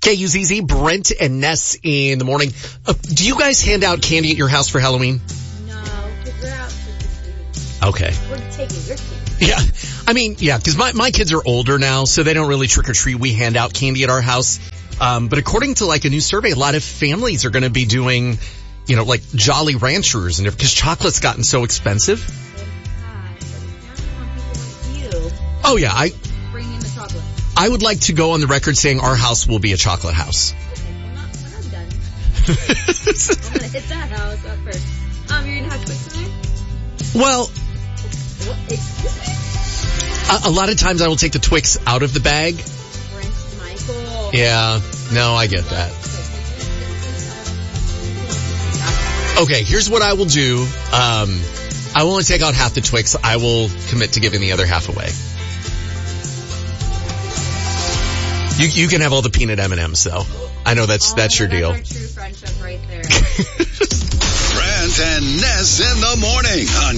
KUZZ, Brent and Ness in the morning. Do you guys hand out candy at your house for Halloween? No, because we're out trick-or-treating. Okay. We're taking your candy. Yeah. I mean, yeah, because my kids are older now, so they don't really trick-or-treat. We hand out candy at our house. But according to like a new survey, a lot of families are going to be doing, you know, like Jolly Ranchers and because chocolate's gotten so expensive. Oh yeah, Bring in the chocolate. I would like to go on the record saying our house will be a chocolate house. Okay, when I'm done. I'm gonna hit that house up first. You're gonna have Twix tonight? Well, What? Excuse me? a lot of times I will take the Twix out of the bag. Prince Michael. Yeah, no, I get that. Okay, here's what I will do. I will only take out half the Twix. I will commit to giving the other half away. You can have all the peanut M&Ms though. I know that's your deal. That's our true friendship right there. Brent and Ness in the morning on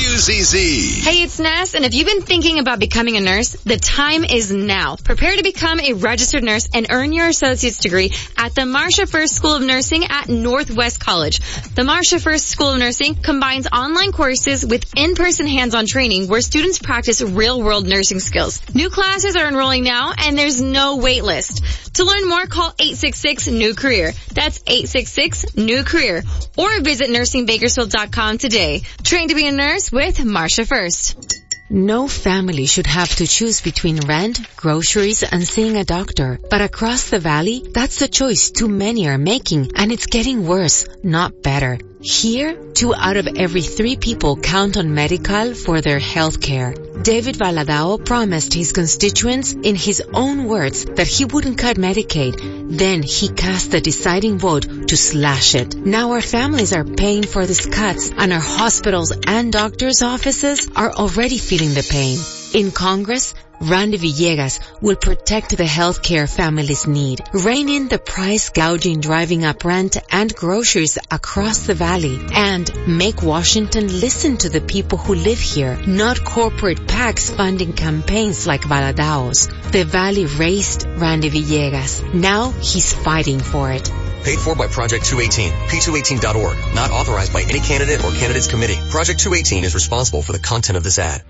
KUZZ. Hey, it's Ness, and if you've been thinking about becoming a nurse, the time is now. Prepare to become a registered nurse and earn your associate's degree at the Marsha First School of Nursing at Northwest College. The Marsha First School of Nursing combines online courses with in-person hands-on training where students practice real-world nursing skills. New classes are enrolling now, and there's no wait list. To learn more, call 866-NEW-CAREER. That's 866-NEW-CAREER. Or visit nursingbakersfield.com today. Train to be a nurse with Marsha First. No family should have to choose between rent, groceries, and seeing a doctor. But across the valley, that's the choice too many are making, and it's getting worse, not better. Here, 2 out of every 3 people count on Medi-Cal for their health care. David Valadao promised his constituents in his own words that he wouldn't cut Medicaid. Then he cast the deciding vote to slash it. Now our families are paying for these cuts, and our hospitals and doctors' offices are already feeling the pain. In Congress, Randy Villegas will protect the health care families need, rein in the price gouging driving up rent and groceries across the valley, and make Washington listen to the people who live here, not corporate PACs funding campaigns like Valadao's. The valley raised Randy Villegas. Now he's fighting for it. Paid for by Project 218, P218.org. Not authorized by any candidate or candidates committee. Project 218 is responsible for the content of this ad.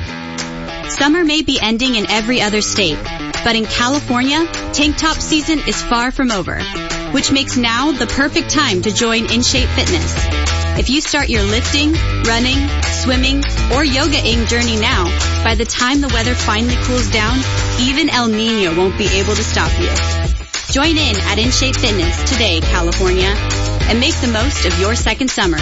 Summer may be ending in every other state, but in California, tank top season is far from over, which makes now the perfect time to join InShape Fitness. If you start your lifting, running, swimming, or yoga-ing journey now, by the time the weather finally cools down, even El Nino won't be able to stop you. Join in at InShape Fitness today, California, and make the most of your second summer.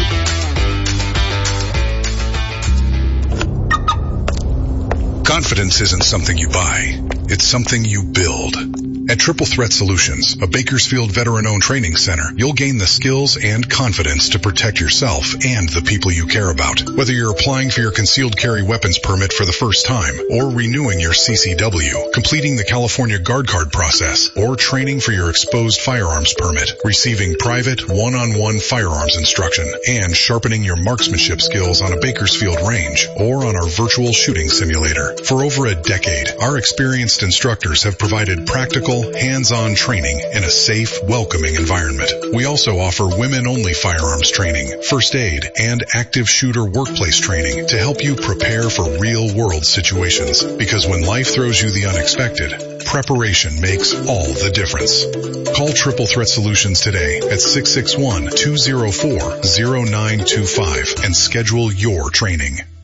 Confidence isn't something you buy. It's something you build. At Triple Threat Solutions, a Bakersfield veteran-owned training center, you'll gain the skills and confidence to protect yourself and the people you care about. Whether you're applying for your concealed carry weapons permit for the first time, or renewing your CCW, completing the California Guard Card process, or training for your exposed firearms permit, receiving private one-on-one firearms instruction, and sharpening your marksmanship skills on a Bakersfield range, or on our virtual shooting simulator. For over a decade, our experienced instructors have provided practical, hands-on training in a safe, welcoming environment. We also offer women-only firearms training, first aid, and active shooter workplace training to help you prepare for real-world situations. Because when life throws you the unexpected, preparation makes all the difference. Call Triple Threat Solutions today at 661-204-0925 and schedule your training.